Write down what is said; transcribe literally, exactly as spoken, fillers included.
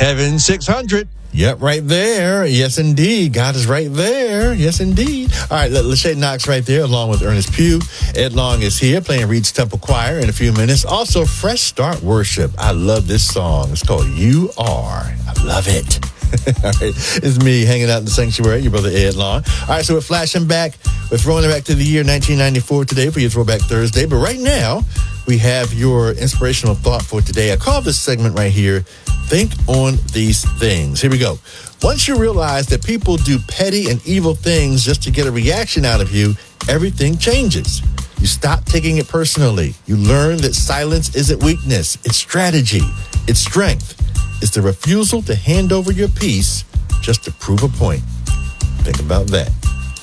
Heaven six hundred. Yep, right there. Yes, indeed. God is right there. Yes, indeed. All right, Lachey Knox right there, along with Ernest Pugh. Ed Long is here playing Reed's Temple Choir in a few minutes. Also, Fresh Start Worship. I love this song. It's called You Are. I love it. All right, it's me hanging out in the sanctuary, your brother Ed Long. All right, so we're flashing back. We're throwing it back to the year nineteen ninety-four today for your Throwback Thursday. But right now, we have your inspirational thought for today. I call this segment right here, Think on These Things. Here we go. Once you realize that people do petty and evil things just to get a reaction out of you, everything changes. You stop taking it personally. You learn that silence isn't weakness. It's strategy. It's strength. It's the refusal to hand over your peace just to prove a point. Think about that.